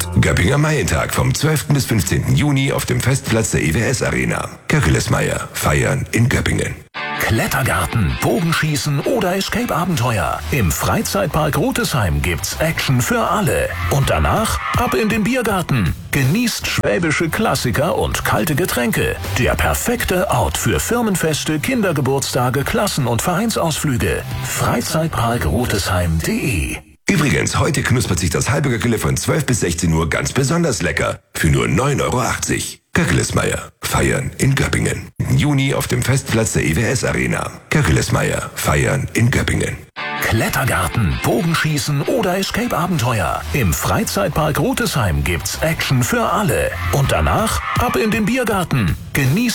Göppinger Maientag vom 12. bis 15. Juni auf dem Festplatz der EWS Arena. Kirkeles-Meier. Feiern in Göppingen. Klettergarten, Bogenschießen oder Escape-Abenteuer. Im Freizeitpark Rotesheim gibt's Action für alle. Und danach ab in den Biergarten. Genießt schwäbische Klassiker und kalte Getränke. Der perfekte Ort für Firmenfeste, Kindergeburtstage, Klassen- und Vereinsausflüge. Freizeitparkrotesheim.de. Übrigens, heute knuspert sich das halbe Göckele von 12 bis 16 Uhr ganz besonders lecker. Für nur 9,80 €. Göckelesmeier. Feiern in Göppingen. Im Juni auf dem Festplatz der EWS Arena. Göckelesmeier. Feiern in Göppingen. Klettergarten, Bogenschießen oder Escape-Abenteuer. Im Freizeitpark Rotesheim gibt's Action für alle. Und danach ab in den Biergarten. Genießt